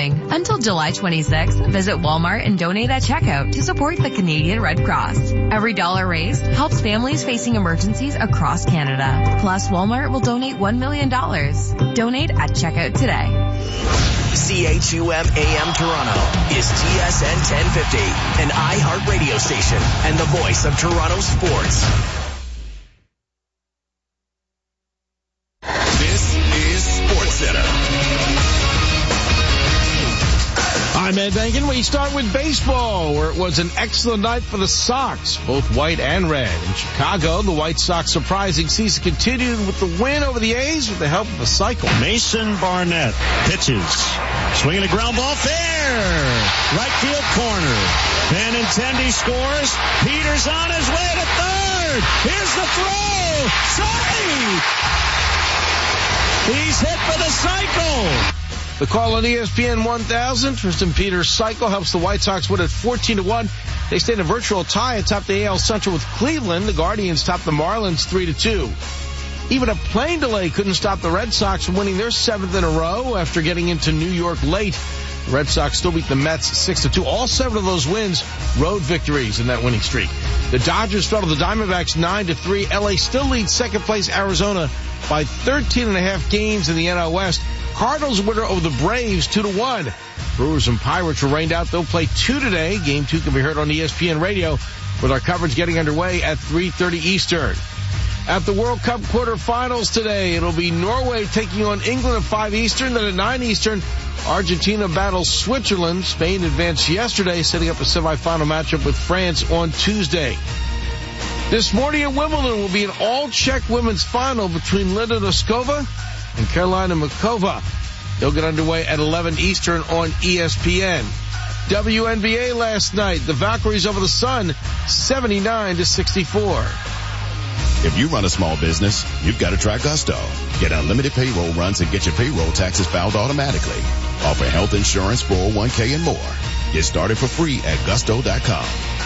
giving. Until July 26th, visit Walmart and donate at checkout to support the Canadian Red Cross. Every dollar raised helps families facing emergencies across Canada. Plus, Walmart will donate $1 million. Donate at checkout today. CHUM AM Toronto is TSN 1050, an iHeart radio station and the voice of Toronto sports. This is SportsCenter. I'm Ed Bankin. We start with baseball, where it was an excellent night for the Sox, both white and red. In Chicago, the White Sox surprising season continued with the win over the A's with the help of a cycle. Mason Barnett pitches. Swinging a ground ball fair. Right field corner. Benintendi scores. Peters on his way to third. Here's the throw. Save! He's hit for the cycle. The call on ESPN 1000, Tristan Peters' cycle helps the White Sox win at 14-1. They stayed in a virtual tie atop the AL Central with Cleveland. The Guardians topped the Marlins 3-2. Even a plane delay couldn't stop the Red Sox from winning their 7th in a row after getting into New York late. The Red Sox still beat the Mets 6-2. All 7 of those wins, road victories in that winning streak. The Dodgers fell to the Diamondbacks 9-3. LA still leads second place Arizona by 13.5 games in the NL West. Cardinals winner over the Braves 2-1. Brewers and Pirates were rained out. They'll play 2 today. Game 2 can be heard on ESPN Radio with our coverage getting underway at 3:30 Eastern. At the World Cup quarterfinals today, it'll be Norway taking on England at 5 Eastern. Then at 9 Eastern, Argentina battles Switzerland. Spain advanced yesterday, setting up a semifinal matchup with France on Tuesday. This morning at Wimbledon will be an all-Czech women's final between Linda Noskova and Karolina Muchova. They'll get underway at 11 Eastern on ESPN. WNBA last night, the Valkyries over the Sun, 79-64. If you run a small business, you've got to try Gusto. Get unlimited payroll runs and get your payroll taxes filed automatically. Offer health insurance, 401k, and more. Get started for free at gusto.com.